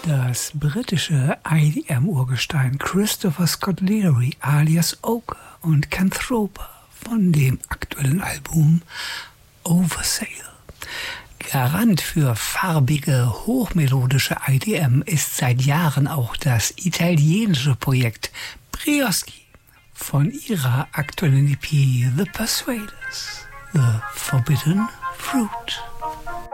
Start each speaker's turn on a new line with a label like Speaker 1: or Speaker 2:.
Speaker 1: Das britische IDM-Urgestein Christopher Scott Leary alias Oker und Canthroper von dem aktuellen Album Oversail. Garant für farbige, hochmelodische IDM ist seit Jahren auch das italienische Projekt Brioschi von ihrer aktuellen EP The Persuaders, The Forbidden Fruit.